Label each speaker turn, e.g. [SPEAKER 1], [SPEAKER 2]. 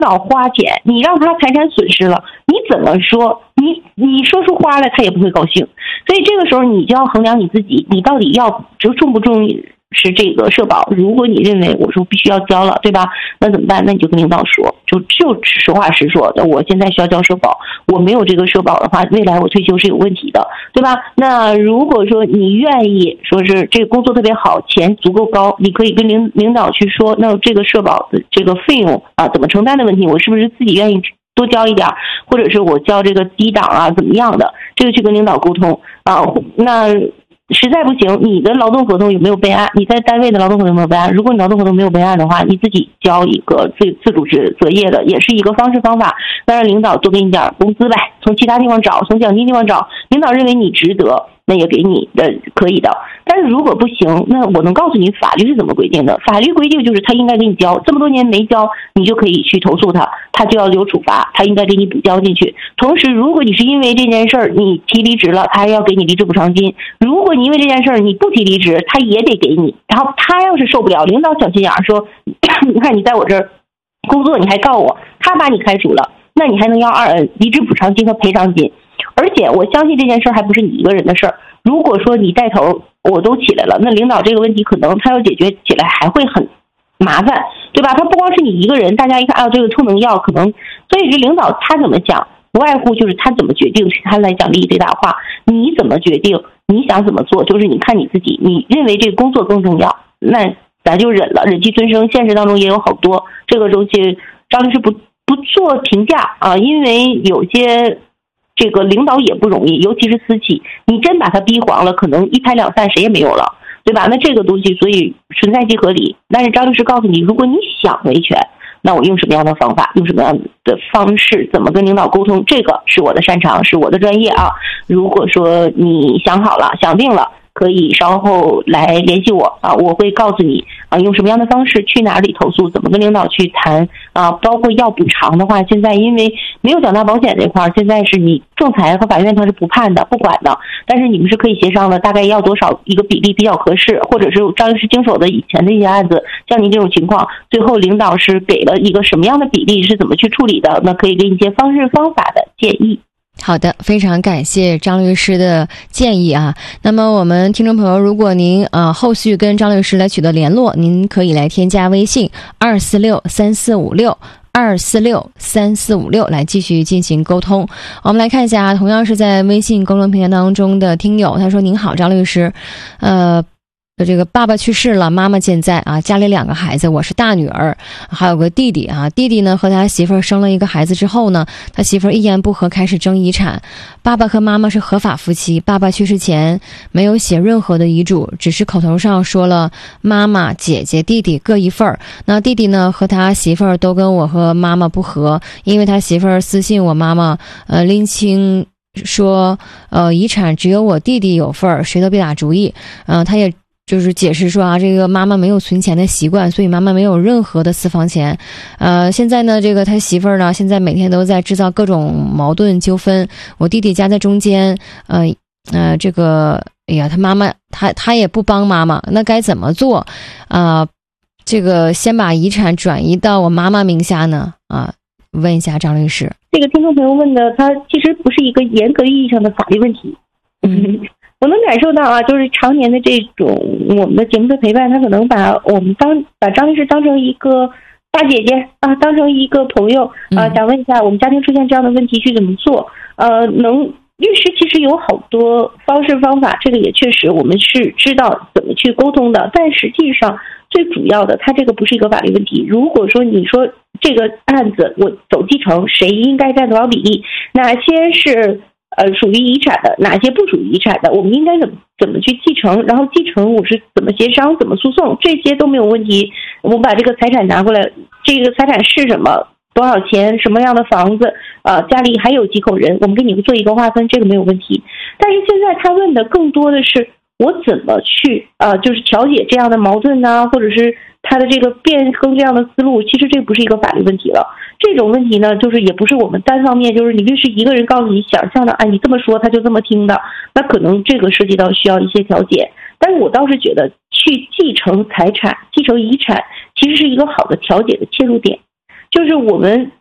[SPEAKER 1] 导花钱，你让他财产损失了，你怎么说？你说出花来，他也不会高兴。所以这个时候你就要衡量你自己，你到底要重不重视这个社保。如果你认为我说必须要交了，对吧？那怎么办？那你就跟领导说，就实话实说的，我现在需要交社保，我没有这个社保的话，未来我退休是有问题的，对吧？那如果说你愿意说是这个工作特别好，钱足够高，你可以跟领导去说，那这个社保的这个费用啊怎么承担的问题，我是不是自己愿意多交一点，或者是我交这个低档啊怎么样的，这个去跟领导沟通啊。那实在不行，你的劳动合同有没有备案？你在单位的劳动合同有没有备案？如果你劳动合同没有备案的话，你自己交一个自主择业的，也是一个方式方法。当然，领导多给你点工资呗，从其他地方找，从奖金地方找，领导认为你值得，那也给你的可以的。但是如果不行，那我能告诉你法律是怎么规定的。法律规定就是他应该给你交，这么多年没交，你就可以去投诉他，他就要有处罚，他应该给你补交进去。同时，如果你是因为这件事儿你提离职了，他要给你离职补偿金；如果你因为这件事儿你不提离职，他也得给你。然后他要是受不了，领导小心眼儿说，你看你在我这儿工作，你还告我，他把你开除了，那你还能要离职补偿金和赔偿金。而且我相信这件事儿还不是你一个人的事儿。如果说你带头我都起来了，那领导这个问题可能他要解决起来还会很麻烦，对吧？他不光是你一个人，大家一看啊，这个臭农药可能，所以这领导他怎么想，不外乎就是他怎么决定，是他来讲利益最大化。你怎么决定，你想怎么做，就是你看你自己，你认为这个工作更重要，那咱就忍了，忍气吞声。现实当中也有好多这个东西，张律师不做评价啊，因为有些这个领导也不容易，尤其是私企，你真把他逼黄了，可能一拍两散，谁也没有了，对吧？那这个东西所以存在即合理。但是张律师告诉你，如果你想维权，那我用什么样的方法，用什么样的方式，怎么跟领导沟通，这个是我的擅长，是我的专业啊。如果说你想好了，想定了，可以稍后来联系我啊，我会告诉你啊，用什么样的方式去哪里投诉，怎么跟领导去谈啊，包括要补偿的话，现在因为没有缴纳保险这块，现在是你仲裁和法院他是不判的，不管的，但是你们是可以协商的，大概要多少一个比例比较合适，或者是张律师经手的以前的一些案子，像您这种情况，最后领导是给了一个什么样的比例，是怎么去处理的，那可以给你一些方式方法的建议。
[SPEAKER 2] 好的，非常感谢张律师的建议啊。那么我们听众朋友，如果您后续跟张律师来取得联络，您可以来添加微信2463456来继续进行沟通。我们来看一下，同样是在微信公众平台当中的听友，他说：您好，张律师，这个爸爸去世了，妈妈健在啊，家里2个孩子，我是大女儿，还有个弟弟啊。弟弟呢和他媳妇儿生了一个孩子之后呢，他媳妇儿一言不合开始争遗产。爸爸和妈妈是合法夫妻，爸爸去世前没有写任何的遗嘱，只是口头上说了妈妈、姐姐、弟弟各一份儿。那弟弟呢和他媳妇儿都跟我和妈妈不和，因为他媳妇儿私信我妈妈，拎清说遗产只有我弟弟有份儿，谁都别打主意。他也就是解释说啊，这个妈妈没有存钱的习惯，所以妈妈没有任何的私房钱。现在呢，这个他媳妇儿呢，现在每天都在制造各种矛盾纠纷。我弟弟夹在中间，这个，哎呀，他妈妈他也不帮妈妈，那该怎么做？这个先把遗产转移到我妈妈名下呢？问一下张律师。
[SPEAKER 1] 这个听众朋友问的，他其实不是一个严格意义上的法律问题。我能感受到啊，就是常年的这种我们的节目的陪伴，他可能把张律师当成一个大姐姐啊，当成一个朋友啊，想问一下我们家庭出现这样的问题去怎么做？律师其实有好多方式方法，这个也确实我们是知道怎么去沟通的，但实际上最主要的，它这个不是一个法律问题。如果说你说这个案子我走继承，谁应该占多少比例，哪些是属于遗产的，哪些不属于遗产的，我们应该怎么去继承，然后继承我是怎么协商，怎么诉讼，这些都没有问题。我们把这个财产拿过来，这个财产是什么，多少钱，什么样的房子，家里还有几口人，我们给你做一个划分，这个没有问题。但是现在他问的更多的是我怎么去就是调解这样的矛盾呢，或者是他的这个变更这样的思路，其实这不是一个法律问题了。这种问题呢，就是也不是我们单方面，就是你律师一个人告诉你想象的，你这么说他就这么听的，那可能这个涉及到需要一些调解。但是我倒是觉得去继承财产、继承遗产，其实是一个好的调解的切入点。 就是我们